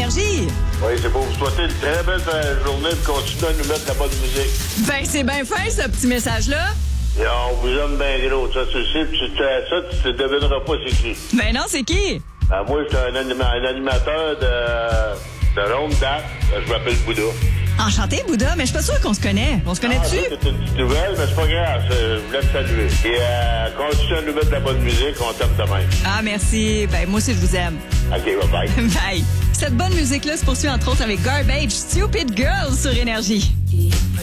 Énergie. Oui, c'est pour vous souhaiter une très belle journée et continuer à nous mettre de la bonne musique. Ben, c'est bien fin, ce petit message-là. Et on vous aime bien gros. Ça, tu sais, tu te devineras pas c'est qui. Ben non, c'est qui? Ben, moi, je suis un animateur de ronde date. Je m'appelle Bouddha. Enchanté, Bouddha, mais je suis pas sûre qu'on se connaît. On se connaît-tu? C'est une petite nouvelle, mais c'est pas grave. Je voulais te saluer. Et continue à nous mettre de la bonne musique. On t'aime de même. Ah, merci. Ben, moi aussi, je vous aime. OK, bye-bye. Bye. Cette bonne musique-là se poursuit entre autres avec Garbage, Stupid Girl sur Énergie.